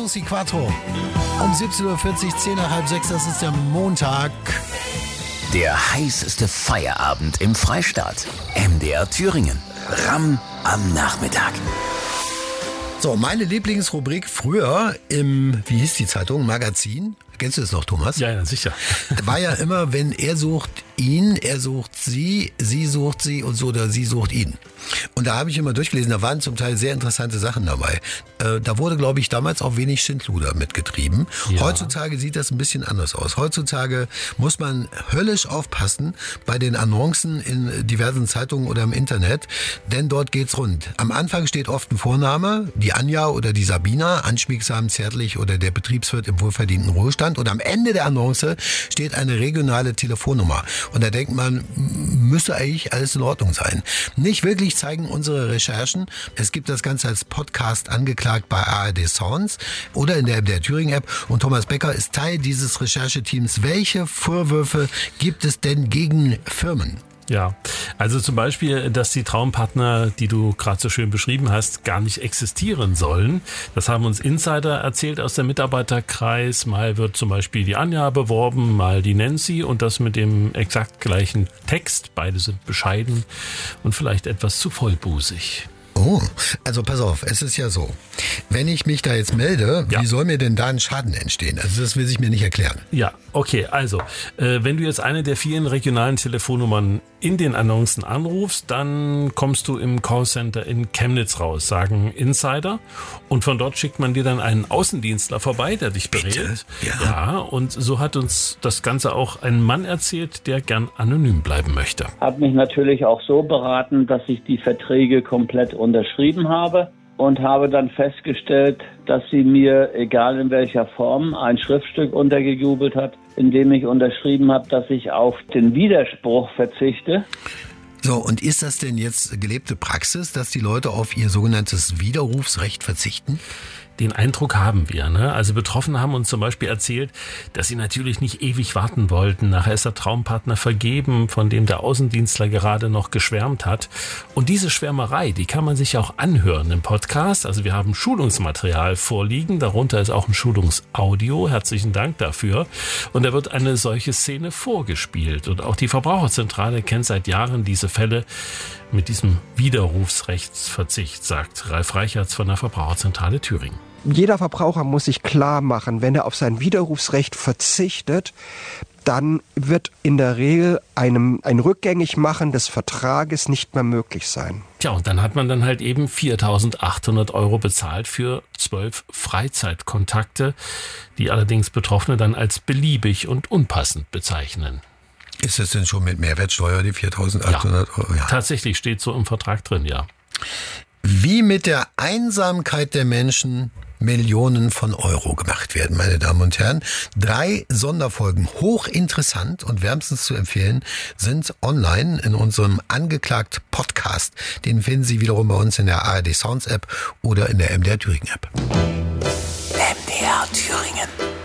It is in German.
Rossi Quattro. Um 17.40 Uhr, 10 nach halb 6, das ist der Montag. Der heißeste Feierabend im Freistaat. MDR Thüringen. Ramm am Nachmittag. So, meine Lieblingsrubrik früher im, wie hieß die Zeitung, Magazin? Kennst du das noch, Thomas? Ja, sicher. War ja immer, wenn er sucht ihn, er sucht sie sucht sie und so, oder sie sucht ihn. Und da habe ich immer durchgelesen, da waren zum Teil sehr interessante Sachen dabei. Da wurde, glaube ich, damals auch wenig Schindluder mitgetrieben. Ja. Heutzutage sieht das ein bisschen anders aus. Heutzutage muss man höllisch aufpassen bei den Annoncen in diversen Zeitungen oder im Internet, denn dort geht's rund. Am Anfang steht oft ein Vorname, die Anja oder die Sabina, anschmiegsam, zärtlich oder der Betriebswirt im wohlverdienten Ruhestand. Und am Ende der Annonce steht eine regionale Telefonnummer. Und da denkt man, müsste eigentlich alles in Ordnung sein. Nicht wirklich zeigen unsere Recherchen. Es gibt das Ganze als Podcast angeklagt bei ARD Sounds oder in der MDR Thüringen App. Und Thomas Becker ist Teil dieses Rechercheteams. Welche Vorwürfe gibt es denn gegen Firmen? Ja, also zum Beispiel, dass die Traumpartner, die du gerade so schön beschrieben hast, gar nicht existieren sollen. Das haben uns Insider erzählt aus dem Mitarbeiterkreis. Mal wird zum Beispiel die Anja beworben, mal die Nancy und das mit dem exakt gleichen Text. Beide sind bescheiden und vielleicht etwas zu vollbusig. Oh, also pass auf, es ist ja so, wenn ich mich da jetzt melde, wie soll mir denn da ein Schaden entstehen? Also das will sich mir nicht erklären. Ja, okay, also wenn du jetzt eine der vielen regionalen Telefonnummern in den Annoncen anrufst, dann kommst du im Callcenter in Chemnitz raus, sagen Insider. Und von dort schickt man dir dann einen Außendienstler vorbei, der dich berät. Ja, und so hat uns das Ganze auch ein Mann erzählt, der gern anonym bleiben möchte. Hat mich natürlich auch so beraten, dass ich die Verträge komplett unterschrieben habe und habe dann festgestellt, dass sie mir, egal in welcher Form, ein Schriftstück untergejubelt hat, in dem ich unterschrieben habe, dass ich auf den Widerspruch verzichte. So, und ist das denn jetzt gelebte Praxis, dass die Leute auf ihr sogenanntes Widerrufsrecht verzichten? Den Eindruck haben wir, ne? Also Betroffene haben uns zum Beispiel erzählt, dass sie natürlich nicht ewig warten wollten. Nachher ist der Traumpartner vergeben, von dem der Außendienstler gerade noch geschwärmt hat. Und diese Schwärmerei, die kann man sich auch anhören im Podcast. Also wir haben Schulungsmaterial vorliegen, darunter ist auch ein Schulungsaudio. Herzlichen Dank dafür. Und da wird eine solche Szene vorgespielt. Und auch die Verbraucherzentrale kennt seit Jahren diese Fälle mit diesem Widerrufsrechtsverzicht, sagt Ralf Reichertz von der Verbraucherzentrale Thüringen. Jeder Verbraucher muss sich klar machen, wenn er auf sein Widerrufsrecht verzichtet, dann wird in der Regel ein Rückgängigmachen des Vertrages nicht mehr möglich sein. Tja, und dann hat man dann halt eben 4.800 € bezahlt für 12 Freizeitkontakte, die allerdings Betroffene dann als beliebig und unpassend bezeichnen. Ist das denn schon mit Mehrwertsteuer, die 4.800 €? Ja, tatsächlich steht so im Vertrag drin, ja. Wie mit der Einsamkeit der Menschen Millionen von Euro gemacht werden, meine Damen und Herren. 3 Sonderfolgen, hochinteressant und wärmstens zu empfehlen, sind online in unserem angeklagt Podcast. Den finden Sie wiederum bei uns in der ARD Sounds App oder in der MDR Thüringen App. MDR Thüringen.